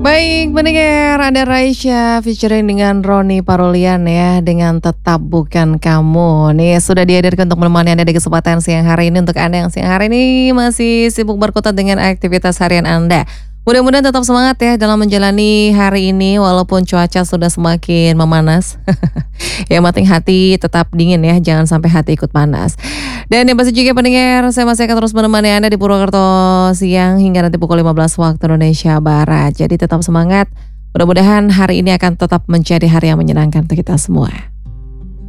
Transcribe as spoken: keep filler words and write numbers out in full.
Baik, pendengar, ada Raisya featuring dengan Roni Parulian ya, dengan Tetap Bukan Kamu. Nih sudah dihadirkan untuk menemani Anda di kesempatan siang hari ini. Untuk Anda yang siang hari ini masih sibuk berkutat dengan aktivitas harian Anda, mudah-mudahan tetap semangat ya dalam menjalani hari ini walaupun cuaca sudah semakin memanas. Yang penting hati tetap dingin ya, jangan sampai hati ikut panas. Dan yang pasti juga pendengar, saya masih akan terus menemani Anda di Purwokerto siang hingga nanti pukul lima belas waktu Indonesia Barat. Jadi tetap semangat, mudah-mudahan hari ini akan tetap menjadi hari yang menyenangkan untuk kita semua.